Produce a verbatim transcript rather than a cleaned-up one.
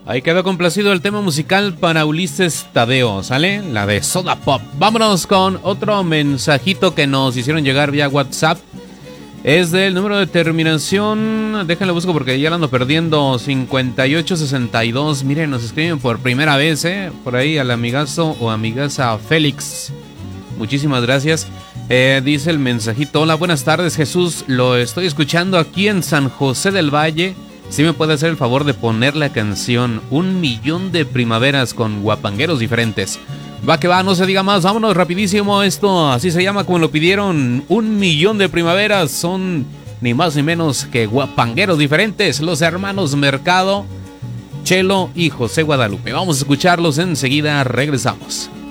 Ahí quedó complacido el tema musical para Ulises Tadeo, ¿sale? La de Soda Pop. Vámonos con otro mensajito que nos hicieron llegar vía WhatsApp. Es del número de terminación, déjenlo busco porque ya lo ando perdiendo, cincuenta y ocho sesenta y dos. Miren, nos escriben por primera vez, ¿eh? Por ahí al amigazo o amigaza Félix. Muchísimas gracias. Eh, dice el mensajito: hola, buenas tardes, Jesús. Lo estoy escuchando aquí en San José del Valle. Si me puede hacer el favor de poner la canción Un Millón de Primaveras con guapangueros diferentes. Va que va, no se diga más, vámonos rapidísimo. Esto así se llama como lo pidieron. Un Millón de Primaveras. Son ni más ni menos que guapangueros diferentes, los hermanos Mercado, Chelo y José Guadalupe. Vamos a escucharlos enseguida, regresamos.